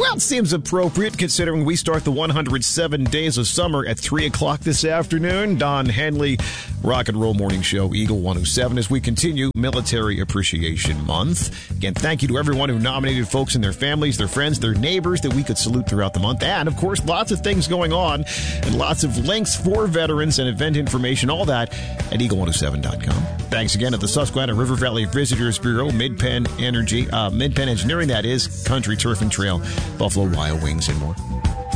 Well, it seems appropriate considering we start the 107 days of summer at 3 o'clock this afternoon. Don Henley, Rock and Roll Morning Show, Eagle 107, as we continue Military Appreciation Month. Again, thank you to everyone who nominated folks and their families, their friends, their neighbors that we could salute throughout the month. And, of course, lots of things going on and lots of links for veterans and event information, all that at eagle107.com. Thanks again to the Susquehanna River Valley Visitors Bureau, Mid-Penn Engineering, that is, Country Turf and Trail, Buffalo Wild Wings, and more.